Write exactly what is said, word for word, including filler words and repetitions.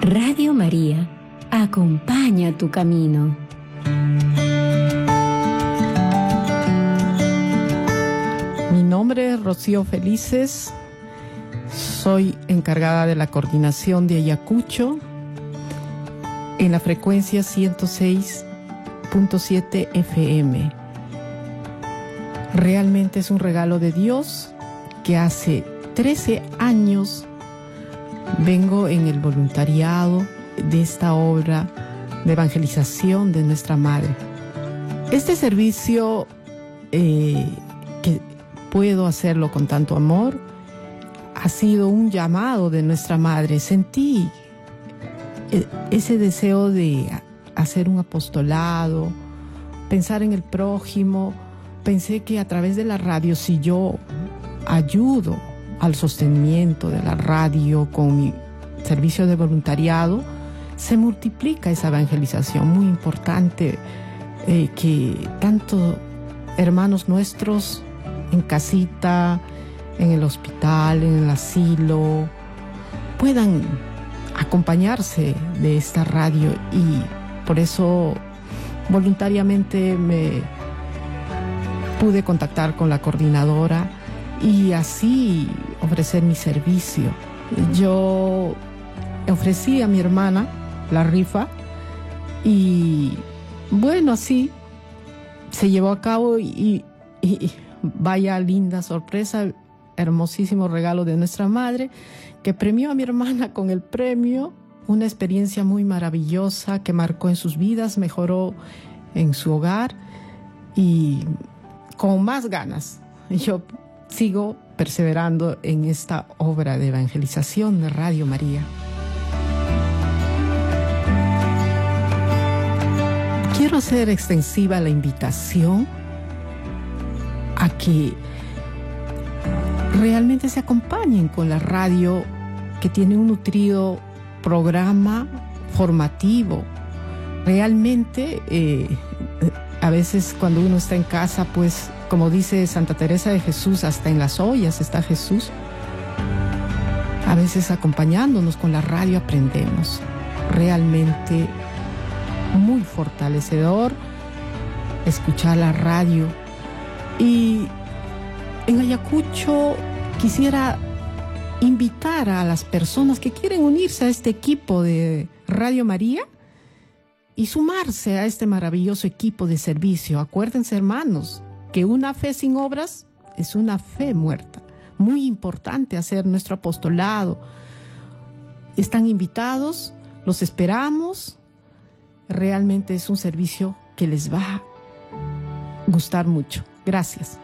Radio María, acompaña tu camino. Mi nombre es Rocío Felices, soy encargada de la coordinación de Ayacucho en la frecuencia ciento seis punto siete F M. Realmente es un regalo de Dios que hace trece años vengo en el voluntariado de esta obra de evangelización de nuestra Madre. Este servicio eh, que puedo hacerlo con tanto amor ha sido un llamado de nuestra Madre. Sentí ese deseo de hacer un apostolado, pensar en el prójimo. Pensé que a través de la radio, si yo ayudo al sostenimiento de la radio con mi servicio de voluntariado, se multiplica esa evangelización muy importante, eh, que tanto hermanos nuestros en casita, en el hospital, en el asilo, puedan acompañarse de esta radio, y por eso voluntariamente me pude contactar con la coordinadora y así ofrecer mi servicio. Yo ofrecí a mi hermana la rifa y bueno, así se llevó a cabo y, y, y vaya linda sorpresa, hermosísimo regalo de nuestra Madre, que premió a mi hermana con el premio, una experiencia muy maravillosa que marcó en sus vidas, mejoró en su hogar y con más ganas yo sigo perseverando en esta obra de evangelización de Radio María. Quiero hacer extensiva la invitación a que realmente se acompañen con la radio, que tiene un nutrido programa formativo. Realmente, eh, a veces cuando uno está en casa, pues, como dice Santa Teresa de Jesús, hasta en las ollas está Jesús. A veces acompañándonos con la radio aprendemos. Realmente muy fortalecedor escuchar la radio. Y en Ayacucho quisiera invitar a las personas que quieren unirse a este equipo de Radio María y sumarse a este maravilloso equipo de servicio. Acuérdense, hermanos, que una fe sin obras es una fe muerta. Muy importante hacer nuestro apostolado. Están invitados, los esperamos. Realmente es un servicio que les va a gustar mucho. Gracias.